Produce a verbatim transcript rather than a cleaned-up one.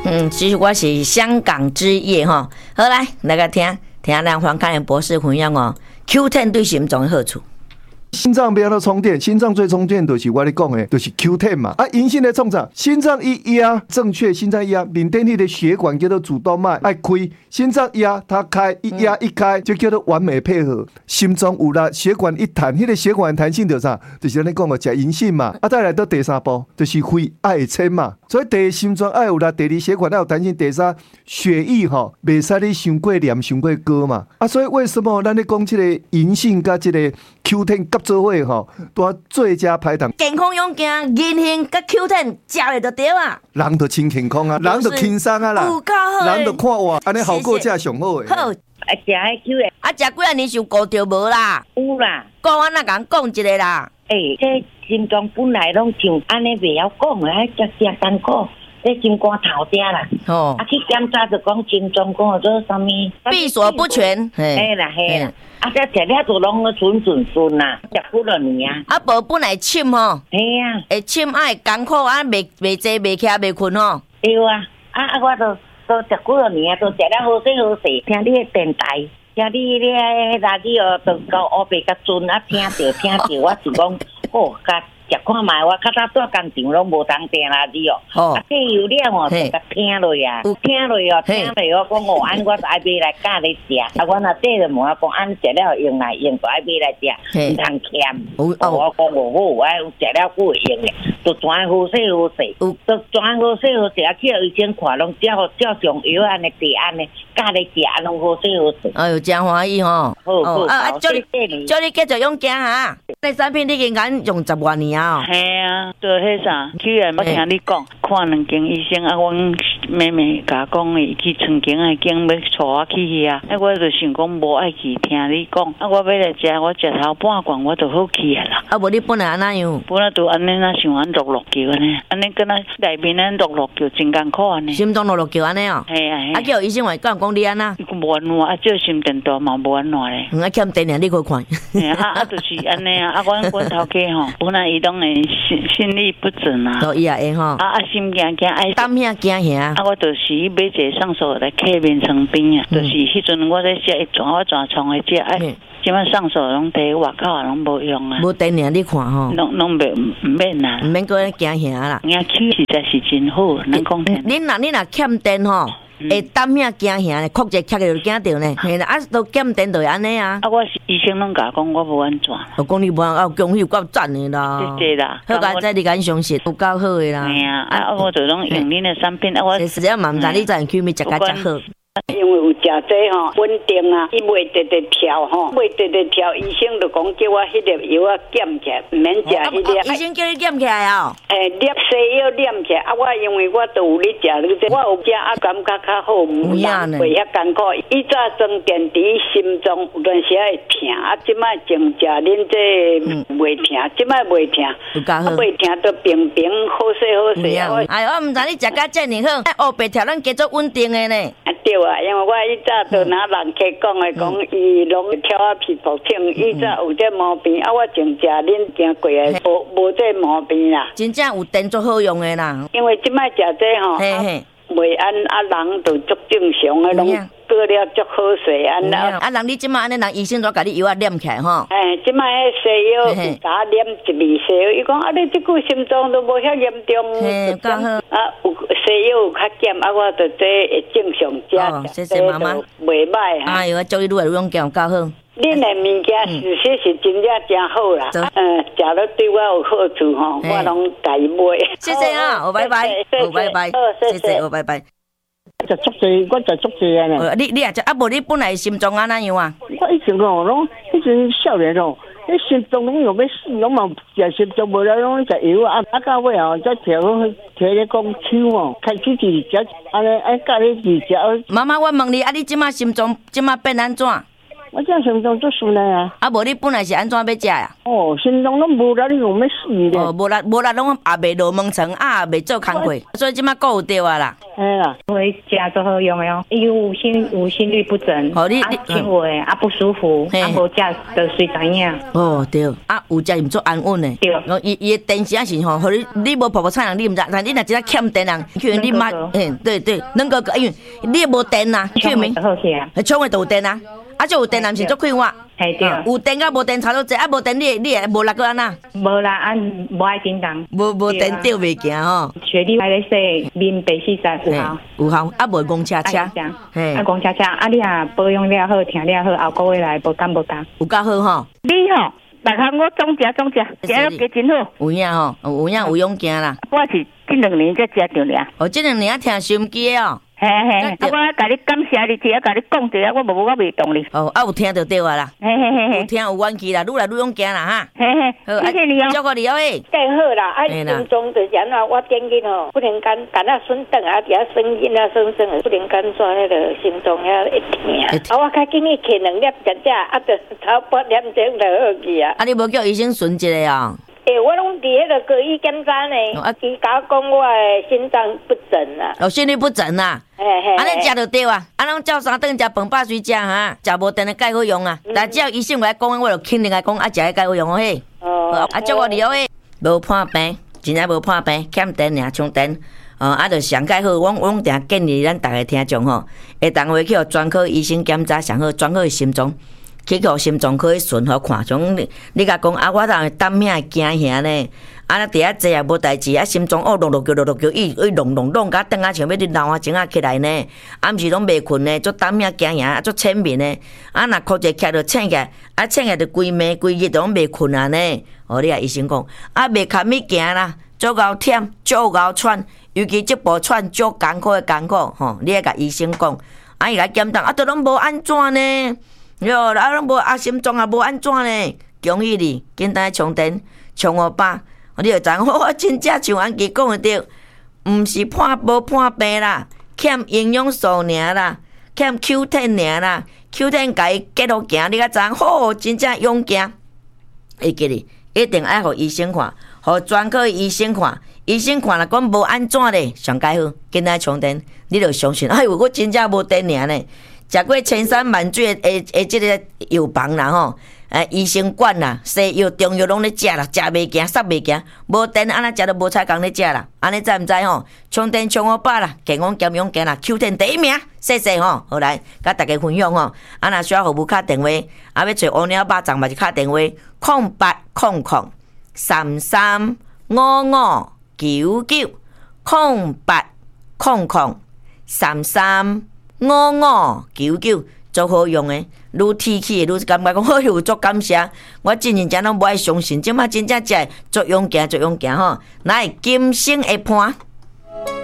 嗯，其实我是香港之夜哈。好来，来个听听咱黄开元博士分享哦 ，Q 十 对心脏的好处。 心脏不要到充电，心脏最充电就是我咧讲的，就是 Q 十 嘛。啊，银杏的创啥？心脏一压正确，心脏一压，面顶你的血管叫做主动脉爱开，心脏压它开，一压一开就叫做完美配合。心脏有啦，血管一弹，迄、那个血管弹性就啥？就是咱讲的食银杏嘛。啊，再来到第三步，就是肺爱撑嘛。所以第一心脏爱有啦，第二血管要有弹性，第三血液吼袂使你伤过黏、伤过高嘛。啊，所以为什么咱咧讲这个银杏甲这个 Q 十 合做伙吼，都最佳排糖。 健康勇敢，银杏甲 Q 十 食了就对啊。 人就清健康啊，人就轻松啊啦，人就看哇，安尼效果才上好诶。 好， 啊，食迄 Q 的， 啊，食几啊年想顾着无啦？ 有啦。 讲我哪敢讲一个啦？ 诶、欸，这心脏本来拢像安尼袂晓讲诶，还食食艰苦。这心肝头者啦，哦，啊去检查就讲心脏讲做啥物闭锁不全， 嘿啦嘿啦，啊这食了就拢顺顺顺啦，食几落年啊， 啊无本来深吼， 嘿啊， 会深爱艰苦啊，袂袂坐袂徛袂困吼， 对啊，啊啊我都都食几落年啊，都食了好势好势，听你诶电台，听你咧radio哦，都到乌白甲准啊，听着听着，我是讲哦甲。食看卖，我较早做工厂拢无当订垃圾哦。啊，这有了哦，就甲听落啊，有听落哦，听落我讲哦，安我就爱买来教你食。啊，我若这就问我讲，安食了用来用，就爱买来食，唔通欠。我讲哦好，哎，食了够会用嘅，就全好势好势，就全好势好势。啊，去医生看，拢照照上药安尼地安尼，教你食安拢好势好势。 哎呦，真欢喜吼！ 好好， 啊啊，叫你叫你继续用惊哈。那产品你已经用十多年啊。 系啊，做迄啥？居然我听你讲，看两间医生啊，阮妹妹甲讲伊去曾经啊间要带我去遐，啊，我就想讲无爱去，听你讲，啊，我要来食，我食头半罐我就好去啊啦。 啊，无你本来安那样？ 本来都安尼那像安落落叫安尼，安尼跟那内面安落落叫真艰苦安尼。 心脏落落叫安尼哦。 系啊。 啊，叫医生话讲讲你安那？ 无安怎啊？这心电图嘛无安怎咧。 嗯，啊欠电啊，你去看。 啊啊，就是安尼啊！啊，阮阮头家吼，本来伊拢会心心律不准啊。 都伊也会吼。 啊啊，心惊惊爱。 胆遐惊遐。 啊，我就是买一个上手来刻面床边啊，就是迄阵我在食一转我转床的食哎。即摆上手拢伫外口拢无用啊。 无电啊，你看吼。 拢拢袂唔免啊。 唔免个惊遐啦。 惊气实在是真好，能讲听。 恁若恁若欠电吼。会胆遐惊遐咧，哭者哭者就惊着呢。嘿啦，啊都减电就安尼啊。 啊，我医生拢甲讲我无安怎。 我讲你无安，啊恭喜有够赞的啦。 对啦。 好个在你敢相信，有够好的啦。 系啊，啊我就拢用恁的产品，啊我实际嘛毋知你在去咪食甲遮好。 因为有食这吼稳定啊，伊袂直直跳吼，袂直直跳，医生就讲叫我迄粒药啊减起来，唔免食迄粒。 医生叫你减起来哦。 诶，粒西药减起来，啊，我因为我都有咧食你这，我有食啊，感觉较好，唔人袂遐艰苦。以早装电伫心脏有阵时会疼，啊，即摆净食恁这袂疼，即摆袂疼，啊，袂疼都平平好势好势。 哎，我唔知你食甲遮尔好，哎，乌白条咱加做稳定的呢。 啊对啊，因为我以早都拿人客讲的，讲伊拢挑啊皮肤病，以早有这毛病，啊，我净食恁行过的，无无这毛病啦。 真正有电足好用的啦。 因为即摆食这吼，袂安啊人就足正常的，拢过了足好势安啦。 啊，人你即摆安尼，人医生都甲你药啊念起来吼。 哎，即摆迄西药甲念一味西药，伊讲啊，你即句心脏都无遐严重。 嘿，刚好。 啊，有西药有较减，啊，我就这会正常食。 哦，谢谢妈妈。 袂歹哈。 哎呦，我祝你愈来愈勇敢，够好。 恁的物件事实是真正真好啦，嗯，食了对我有好处吼，我拢家己买。 谢谢啊，好拜拜，好拜拜，谢谢，好拜拜。 就足济，我就足济啊！ 你你啊，啊无你本来心脏安怎样啊？ 我以前哦，拢以前少年哦，迄心脏拢有要死，拢嘛食心脏无了，拢食药啊，啊到尾哦，再调调咧讲手哦，开始治食，安尼安教你治食。 妈妈，我问你，啊，你即马心脏即马变安怎？ 我这心脏做顺来啊！ 啊，无你本来是安怎要食呀？ 哦，心脏拢无力，你用要死咧。 哦，无力无力，拢也袂落门床，啊，袂做工课，所以即马顾有对啊啦。 哎啦， 会食做好用的哦，伊有心有心律不整， 哦你啊你轻微啊不舒服， 嘿啊无食就随知影。 哦对，啊有食毋做安稳的。 对哦，伊伊的电是啊是吼，互你你无泡泡菜人你毋知，但你若真正欠电人，去你妈，嘿对对，能够因为你无电呐，去明， 好起啊， 创的就有电啊，啊就有电人是足快活。 系对， 有电甲无电差多济，啊无电你你会无力个安那？ 无啦，啊无爱叮当， 无无电吊袂行吼。 雪莉来咧说，面白四十有效。 有效，啊无公车车， 嘿，啊公车车，啊你啊保养了好，听了好，后个月来无干无干。 有够好吼。 你吼，逐项我总食总食，食了加真好。 有影吼，有影有勇行啦。 我是这两年才食着尔。 哦，这两年听收音机哦。 嘿嘿，啊我甲你感谢你，只啊甲你讲者，我无我袂动你。 哦，啊有听就对啊啦。 嘿嘿嘿嘿， 有听有元气啦，愈来愈勇行啦哈。 嘿嘿，谢谢你哦。 照顾你哦诶。 更好啦，啊心中就是安怎，我点紧吼，不能干干啊顺顿啊，底下生音啊生生的，不能干抓迄个心中遐一疼。啊，我较紧去摕两粒食食，啊，就头八点钟就好去啊。 啊，你无叫医生巡一下哦？ 诶，我拢伫迄个高医检查呢，啊，伊甲我讲我的心脏不整啊。 哦，心律不整啊。 嘿嘿。 安尼食就对啊，啊，拢照三顿食饭饱水食哈，食无电的钙好用啊。但只要医生来讲，我就肯定来讲啊，食迄钙好用哦嘿。哦。啊，照顾你哦嘿。无破病，真正无破病，欠电尔充电。哦，啊，就上介好，我我拢定建议咱逐个听众吼，会当回去互专科医生检查上好，专科的心脏。去互心脏科去巡互看，像你你甲讲啊，我当胆遐惊遐呢，啊，伫遐坐也无代志，啊，心脏哦，隆隆叫隆隆叫，伊伊隆隆隆，甲等啊像要你闹啊整啊起来呢，啊，毋是拢袂困呢，足胆遐惊遐，足浅眠呢，啊，若哭者起就醒起来，啊，醒起来就规暝规日都拢袂困啊呢，哦，你啊医生讲，啊，袂堪物行啦，足够忝，足够喘，尤其即部喘足艰苦的艰苦，吼，你爱甲医生讲，啊，伊来检查，啊，都拢无安怎呢？哟，啊，拢无啊，心脏也无安怎呢？恭喜你，简单充电，充五百，你就知影，我真正像安琪讲的对，毋是破无破病啦，欠营养素尔啦，欠 Q 十 尔啦 ，Q 十 甲伊结合行，你甲知影，好，真正勇行。会记哩，一定爱互医生看，互专科医生看，医生看了讲无安怎咧，上解好，简单充电，你就相信，哎呦，我真正无电尔呢。食过千山万水的的即个药房啦吼，诶，医生馆啦、西药、中药拢咧食啦，食袂行，煞袂行，无电安尼食都无彩工咧食啦，安尼知毋知吼？充电充五百啦，健康兼勇健啦 ，Q 十 第一名，谢谢吼，好来，甲大家分享吼，啊若需要服务卡电话，啊要找乌鸟肉粽嘛是卡电话，空八空空三三五五九九，空八空空三三。五五九九足好用诶，愈提起愈感觉讲好有足感谢，我真认真拢无爱相信，即马真正食足勇健足勇健吼，乃会今生会伴。